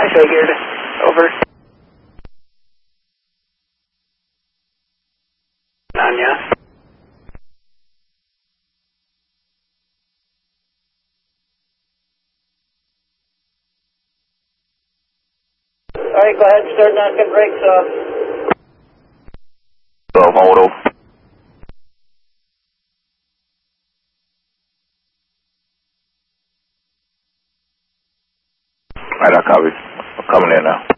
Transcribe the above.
I figured. Over. On ya. Alright, go ahead and start knocking brakes off. Moto. Alright, I copy. I'm coming in now.